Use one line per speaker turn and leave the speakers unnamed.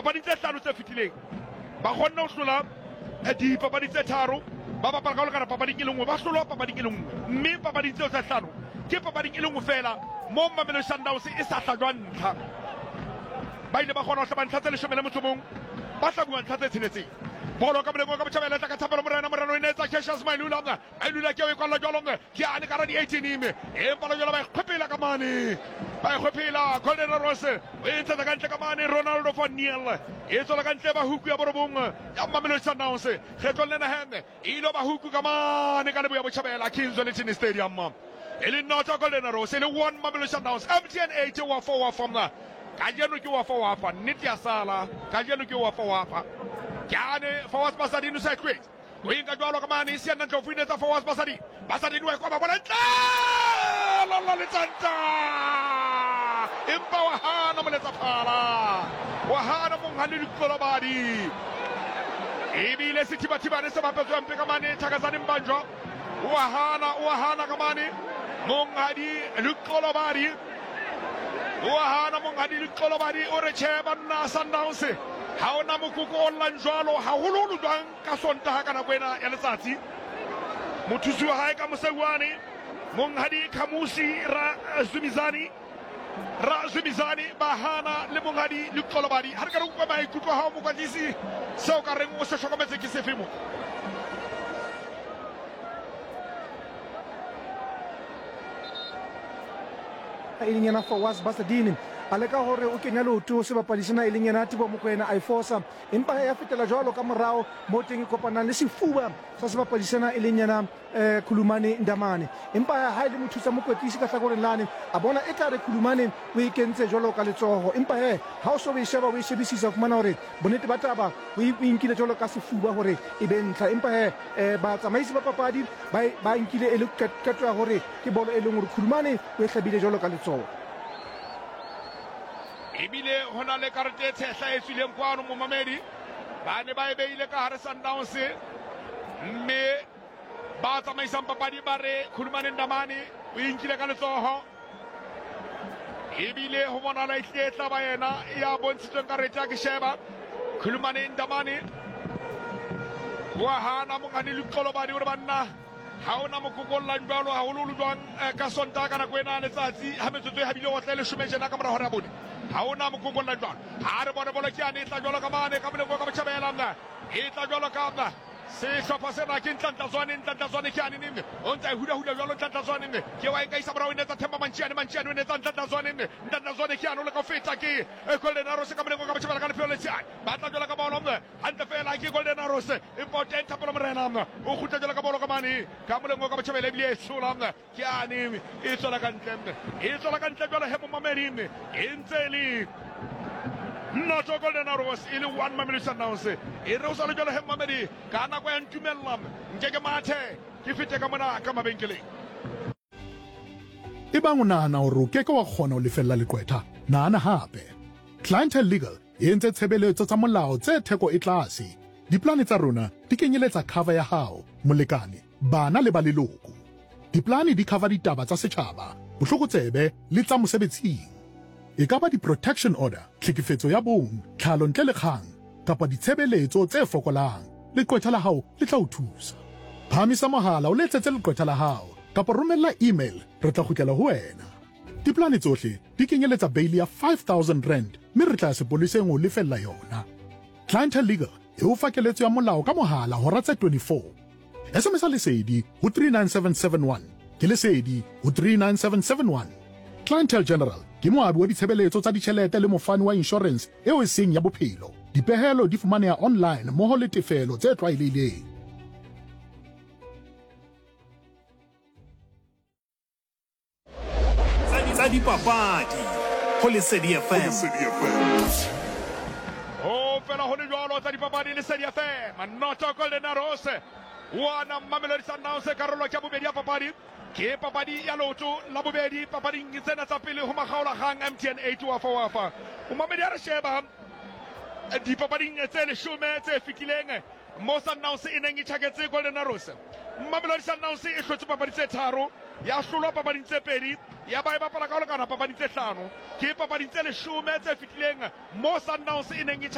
papading tse hlano tse fetileng ba kgonna ho hlola dipapading tse tharo ba bapala ka ho lekana papading e le nngwe ba hlolwa papading e le nngwe mme papading tseo tse hlano ke papading e le nngwe fela mo Mamelodi Sundowns e sa hlajwang ntlha ba ile ba kgona ho hlaba ntlha tse 11 ba hlabuwa ntlha tse tsheletseng bolo ka moleng ka botjhabela tla ka thapelo morena o inetsa Cassius Mailula ke o kwala jalo ke ane ka ra di 18 ime e pala jalo ba khopela ka mane ba khopela Golden Arrows o entse ka ntle ka mane Ronaldo van Niel e tsola ka ntle ba huku ya borobong ya Mamelodi Sundowns kgetlo lena heme ilo ba huku ka mane ka leboya botjhabela King's Onitsini Stadium ele notha Golden Arrows ele 1 Mamelodi Sundowns MTN 8 wa 4 wa famna kajeno ke wa 4 wa fa nnete ya sala kajeno ke wa 4 wa fa Kiane Fawaz Basadi no side quit. We inga jwalo kama ni sia nanto fine ta Fawaz Basadi. Basadi no kwa bona la litanta. Impa wahana muleta pala. Wahana munghani kolobadi. Ibile sitiba ne sababu mpe kama ni takazani mbanjo. Wahana kama ni munghadi lukolobadi. Wahana munghadi lukolobadi orecheba na Sundowns. Haona mokoko online jwalo haholo jwang ka sontaha kana kwena ya letsatsi mothusi wa hae ka mosewane monghadi Khamusi Zumizani bahana le monghadi Lukolobadi ha re ka re utlwa maikutlo ha mo kwatlisi seo ka reng o se hlokometse ke sefemo
Ilingena Fawaz Basadi aleka hore o kenya loto se bapadisana ilingena tibo mokoena a forsa empa ya fetela jwalo ka morao mo teng kopana le sefuba sa se bapadisana ilingena Khulumane Ndamane empa ha ile mothusa mokwetlisi ka hlakoreng lane a bona e tla re Khulumane o ikentse jwalo ka letsoho empa ha o so be sheba o shebisisa fumana hore bonete ba taba o inkile jwalo ka sefuba hore e be ntla empa ba tsamaisi ba papadi ba inkile e le katwa hore ke bolo e leng hore Khulumane o e hlabile jwalo ka letsoho
ebile hona le karete tshehla e tswileng kwano mo Mamedi ba ne ba e beile ka hare Sundowns mme ba tsamaisang papadi ba re Khulumane Ndamane o inkile ka letsoho ebile ho bona la itletla ba yena ya bontshitsweng karete ya ke sheba Khulumane Ndamane wa hana monghadi Lukolobadi o re banna ha ona mokokolla jwalo ha holo jwang ka sonta kana kwena letsatsi ha metsotso e habile o tla le shumejana ka mora hore ya bone ha ona mokokolla jwalo ha re bona bola ke ane tla jwalo ka mane ka boleng ka botjhabela mna e tla jwalo ka mna se hlopha sena ke Ntlantazwane ke ane nne o ntse huda jwalo Ntlantazwane nne ke wa ka isa mora o netsa Themba Manchiane o netsa Ntlantazwane ke ane o le ka feta ke Golden Arrows ka boleng ka botjhabela ka lefelo letsi ba tla jwalo ka bona mna hante fela ke Golden Arrows important thapelo morena mna o khutla jwalo ka bolo ka mane ka boleng ka botjhabela bile hlola mna ke ane e tsola ka ntle jwalo he mo Mamedi mme e ntse le not Golden Arrows ile 1 Mamelodi Sundowns e re o sa le jwalo he Mamedi ka nako ya ntumellang nkeke mathe ke fete ka mona ka mabenkeleng
e bang o nahana hore o keke wa kgona ho lefella leqwetha nahana hape Clientele Legal e entse tshebeletso tsa molao tse theko e tlase diplane tsa rona di kenyeletsa cover ya hao molekane bana le ba leloko diplane di cover ditaba tsa setjhaba bohlokotsebe le tsa mosebetsing e ka ba di-protection order tlhekefetso ya bong tlhalo ntle le kgang kapa ditshebeletso tse fokolang leqwetha la hao le tla o thusa phamisa mohala o letsetse leqwetha la hao kapa romella email re tla kgutlela ho wena diplane tsohle di kenyeletsa bail ya 5,000 rand mme re tla sepoleseng ho lefella yona Clientele Legal e o fa keletso ya molao ka mohala hora tse 24 SMS lesedi ho 39771 ke lesedi ho 39771 Clientele General ke moabi wa ditshebeletso tsa ditjhelete le mofani wa insurance eo e seng ya bophelo dipehelo di fumaneha online mmoho le tefelo tse tlwaelehileng
tsa dipapadi ho Lesedi FM
o fela ho le jwalo tsa dipapadi Lesedi FM not Golden Arrows wana Mamelodi Sundowns karolo ya bobedi ya papadi ke papadi ya loto la bobedi papading tsena tsa pele ho makgaola gang MTN 8 wa fa o Mamedi a re sheba dipapading tse 10 tse fitileng mo Sundowns e neng e tshaketse Golden Arrows Mamelodi Sundowns e hlotse papadi tse tharo ya hlolwa papading tse pedi ya ba e bapala ka ho lekana papading tse hlano ke papading tse 10 tse fitileng mo Sundowns e neng e